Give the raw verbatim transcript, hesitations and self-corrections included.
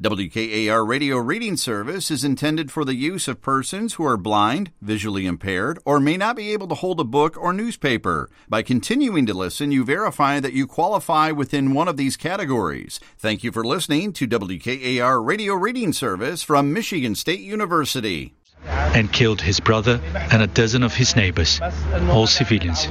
W K A R Radio Reading Service is intended for the use of persons who are blind, visually impaired, or may not be able to hold a book or newspaper. By continuing to listen, you verify that you qualify within one of these categories. Thank you for listening to W K A R Radio Reading Service from Michigan State University. And killed his brother and a dozen of his neighbors, all civilians.